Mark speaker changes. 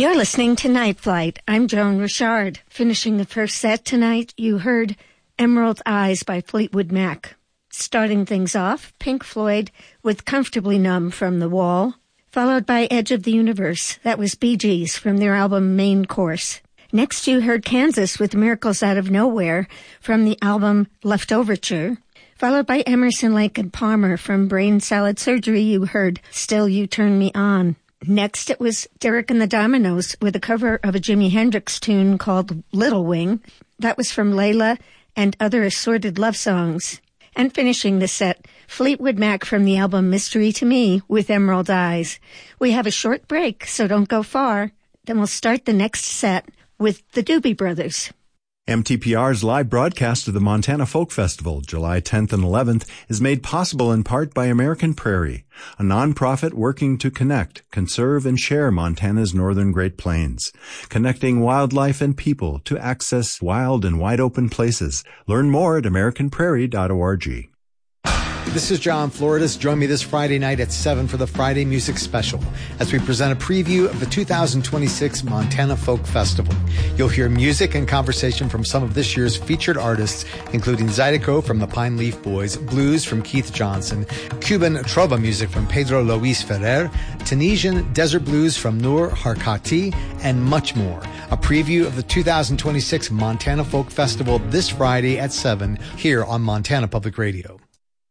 Speaker 1: You're listening to Night Flight. I'm Joan Richard. Finishing the first set tonight, you heard Emerald Eyes by Fleetwood Mac. Starting things off, Pink Floyd with Comfortably Numb from The Wall, followed by Edge of the Universe. That was Bee Gees from their album Main Course. Next, you heard Kansas with Miracles Out of Nowhere from the album Leftoverture, followed by Emerson, Lake and Palmer from Brain Salad Surgery. You heard Still You Turn Me On. Next, it was Derek and the Dominoes with a cover of a Jimi Hendrix tune called Little Wing. That was from Layla and Other Assorted Love Songs. And finishing the set, Fleetwood Mac from the album Mystery to Me with Emerald Eyes. We have a short break, so don't go far. Then we'll start the next set with the Doobie Brothers.
Speaker 2: MTPR's live broadcast of the Montana Folk Festival, July 10th and 11th, is made possible in part by American Prairie, a nonprofit working to connect, conserve, and share Montana's northern Great Plains, connecting wildlife and people to access wild and wide-open places. Learn more at americanprairie.org.
Speaker 3: This is John Floridas. Join me this Friday night at 7 for the Friday Music Special as we present a preview of the 2026 Montana Folk Festival. You'll hear music and conversation from some of this year's featured artists, including Zydeco from the Pine Leaf Boys, blues from Keith Johnson, Cuban trova music from Pedro Luis Ferrer, Tunisian desert blues from Noor Harkati, and much more. A preview of the 2026 Montana Folk Festival this Friday at 7 here on Montana Public Radio.